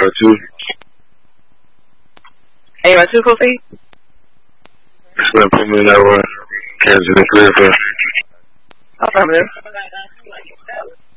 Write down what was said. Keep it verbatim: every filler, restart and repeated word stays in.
oh two. eight oh two, Kofi? It's going to put me in that one. Kansas City, clear for. Affirmative.